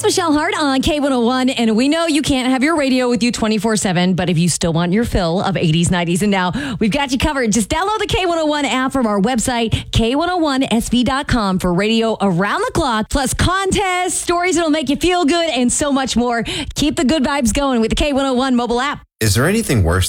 It's Michelle Hart on K101, and we know you can't have your radio with you 24/7, but if you still want your fill of 80s, 90s, and now, we've got you covered. Just download the K101 app from our website, K101SV.com, for radio around the clock, plus contests, stories that'll make you feel good, and so much more. Keep the good vibes going with the K101 mobile app. Is there anything worse